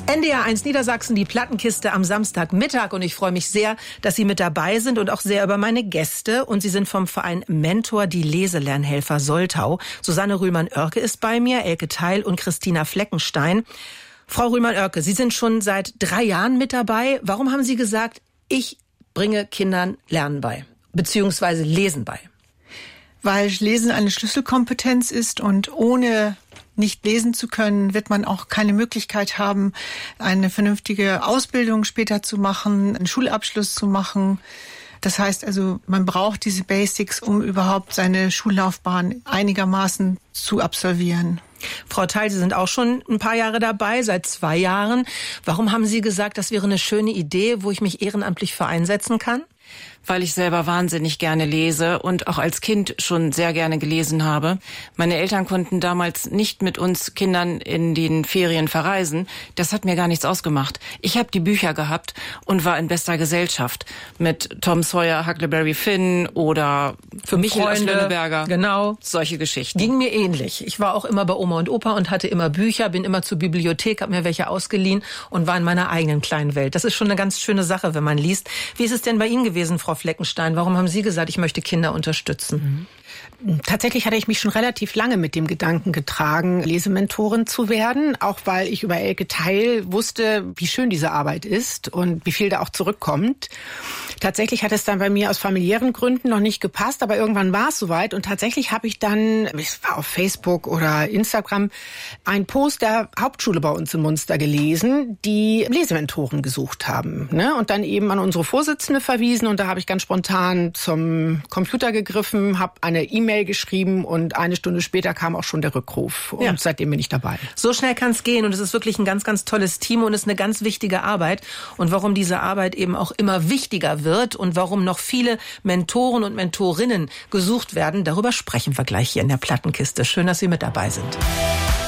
NDR1 Niedersachsen, die Plattenkiste am Samstagmittag. Und ich freue mich sehr, dass Sie mit dabei sind und auch sehr über meine Gäste. Und Sie sind vom Verein Mentor, die Leselernhelfer Soltau. Susanne Rühlmann-Oerke ist bei mir, Elke Theil und Christina Fleckenstein. Frau Rühlmann-Oerke, Sie sind schon seit 3 Jahren mit dabei. Warum haben Sie gesagt, ich bringe Kindern Lernen bei, beziehungsweise Lesen bei? Weil Lesen eine Schlüsselkompetenz ist und ohne nicht lesen zu können, wird man auch keine Möglichkeit haben, eine vernünftige Ausbildung später zu machen, einen Schulabschluss zu machen. Das heißt also, man braucht diese Basics, um überhaupt seine Schullaufbahn einigermaßen zu absolvieren. Frau Theil, Sie sind auch schon ein paar Jahre dabei, seit 2 Jahren. Warum haben Sie gesagt, das wäre eine schöne Idee, wo ich mich ehrenamtlich für einsetzen kann? Weil ich selber wahnsinnig gerne lese und auch als Kind schon sehr gerne gelesen habe. Meine Eltern konnten damals nicht mit uns Kindern in den Ferien verreisen. Das hat mir gar nichts ausgemacht. Ich habe die Bücher gehabt und war in bester Gesellschaft mit Tom Sawyer, Huckleberry Finn oder für Michel aus Freunde, Lönneberger. Genau. Solche Geschichten. Ging mir ähnlich. Ich war auch immer bei Oma und Opa und hatte immer Bücher, bin immer zur Bibliothek, habe mir welche ausgeliehen und war in meiner eigenen kleinen Welt. Das ist schon eine ganz schöne Sache, wenn man liest. Wie ist es denn bei Ihnen gewesen, Frau Fleckenstein? Warum haben Sie gesagt, ich möchte Kinder unterstützen? Tatsächlich hatte ich mich schon relativ lange mit dem Gedanken getragen, Lesementorin zu werden, auch weil ich über Elke Theil wusste, wie schön diese Arbeit ist und wie viel da auch zurückkommt. Tatsächlich hat es dann bei mir aus familiären Gründen noch nicht gepasst, aber irgendwann war es soweit und tatsächlich habe ich dann, es war auf Facebook oder Instagram, einen Post der Hauptschule bei uns in Munster gelesen, die Lesementoren gesucht haben, ne? Und dann eben an unsere Vorsitzende verwiesen und da habe ich ganz spontan zum Computer gegriffen, habe eine E-Mail geschrieben und 1 Stunde später kam auch schon der Rückruf und seitdem bin ich dabei. So schnell kann es gehen und es ist wirklich ein ganz, ganz tolles Team und es ist eine ganz wichtige Arbeit und warum diese Arbeit eben auch immer wichtiger wird und warum noch viele Mentoren und Mentorinnen gesucht werden, darüber sprechen wir gleich hier in der Plattenkiste. Schön, dass Sie mit dabei sind.